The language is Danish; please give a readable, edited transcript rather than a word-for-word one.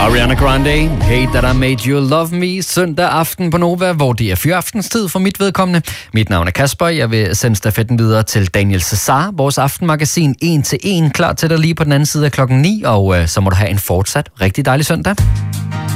Ariana Grande, Hey That I Made You Love Me, søndag aften på Nova, hvor det er fyraftenstid for mit vedkommende. Mit navn er Kasper, jeg vil sende stafetten videre til Daniel Cesar, vores aftenmagasin 1 til 1, klar til dig lige på den anden side af klokken 9, og så må du have en fortsat rigtig dejlig søndag.